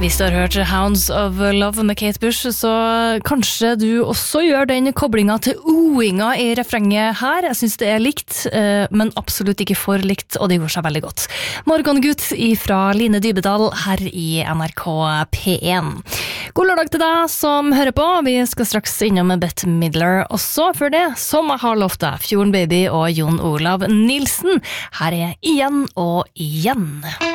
Hvis du har hørt Hounds of Love med Kate Bush, så kanskje du også gjør den koblinga til oinga i refrenget her. Jeg synes det er likt, men absolutt ikke for likt, og det går seg veldig godt. Morgengutt fra Line Dybedal her i NRK P1. God lørdag til deg som hører på. Vi skal straks innom Bette Midler også. Før det, som jeg har lovt deg, Fjorden Baby og Jon Olav Nilsen. Her er Igjen og Igjen.